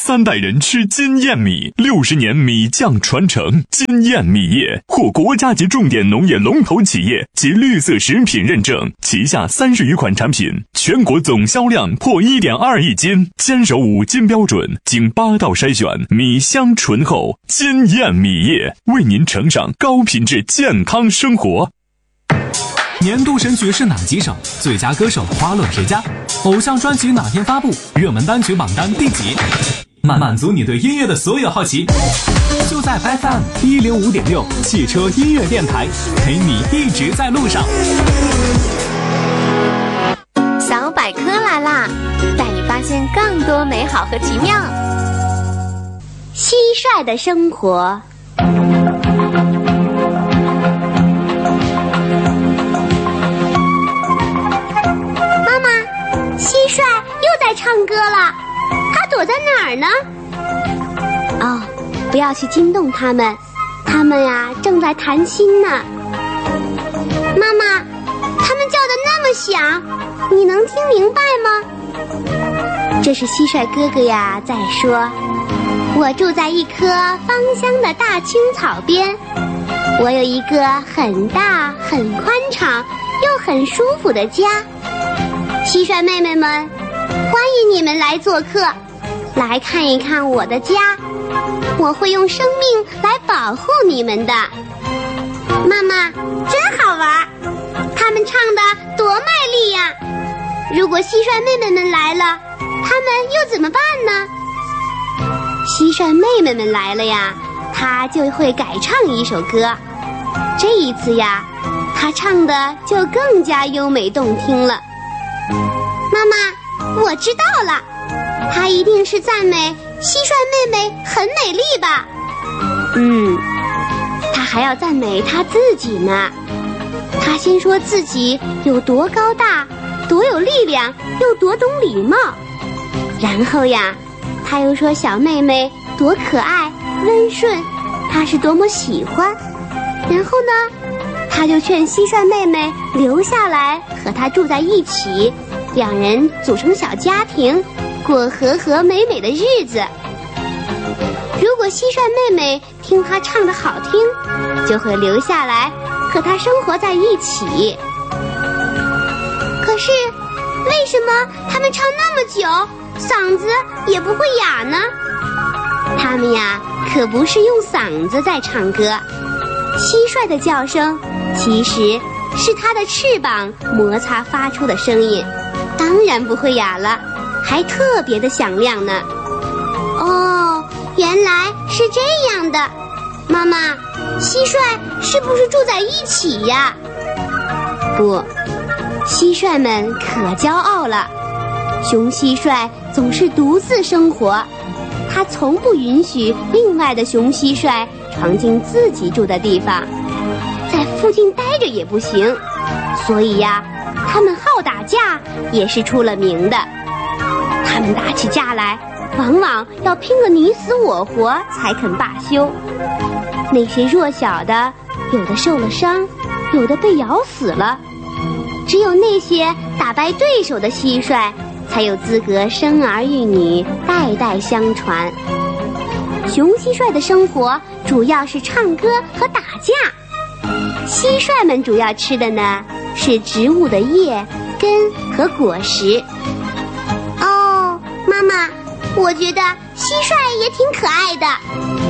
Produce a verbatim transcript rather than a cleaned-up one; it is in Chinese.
三代人吃金燕米，六十年米酱传承。金燕米业获国家级重点农业龙头企业及绿色食品认证，旗下三十余款产品，全国总销量破 一点二亿斤，坚守五金标准，经八道筛选，米香醇厚。金燕米业为您呈上高品质健康生活。 年度神曲是哪几首？最佳歌手花落谁家？偶像专辑哪天发布？热门单曲榜单第几？满满足你对音乐的所有好奇，就在 F M 一零五点六汽车音乐电台，陪你一直在路上。 小百科来啦，带你发现更多美好和奇妙。 蟋蟀的生活。蟋蟀又在唱歌了，它躲在哪儿呢？哦，不要去惊动它们，它们呀正在谈心呢。妈妈，它们叫得那么响，你能听明白吗？这是蟋蟀哥哥呀在说，我住在一棵芳香的大青草边，我有一个很大很宽敞又很舒服的家。蟋蟀妹妹们，欢迎你们来做客，来看一看我的家，我会用生命来保护你们的。妈妈，真好玩，他们唱得多卖力呀！如果蟋蟀妹妹们来了，他们又怎么办呢？蟋蟀妹妹们来了呀，她就会改唱一首歌，这一次呀，她唱的就更加优美动听了。妈妈，我知道了，她一定是赞美蟋蟀妹妹很美丽吧？嗯，她还要赞美她自己呢。她先说自己有多高大，多有力量，又多懂礼貌。然后呀，她又说小妹妹多可爱、温顺，她是多么喜欢。然后呢，她就劝蟋蟀妹妹留下来和她住在一起。两人组成小家庭，过和和美美的日子。如果蟋蟀妹妹听她唱得好听，就会留下来和她生活在一起。可是，为什么他们唱那么久，嗓子也不会哑呢？他们呀，可不是用嗓子在唱歌，蟋蟀的叫声其实是它的翅膀摩擦发出的声音。当然不会哑了，还特别的响亮呢。哦，原来是这样的。妈妈，蟋蟀是不是住在一起呀？不，蟋蟀们可骄傲了。雄蟋蟀总是独自生活，它从不允许另外的雄蟋蟀闯进自己住的地方，在附近待着也不行。所以呀，他们好打架也是出了名的。他们打起架来，往往要拼个你死我活才肯罢休。那些弱小的，有的受了伤，有的被咬死了。只有那些打败对手的蟋蟀，才有资格生儿育女，代代相传。雄蟋蟀的生活主要是唱歌和打架，蟋蟀们主要吃的呢是植物的叶、根和果实。哦，妈妈，我觉得蟋蟀也挺可爱的。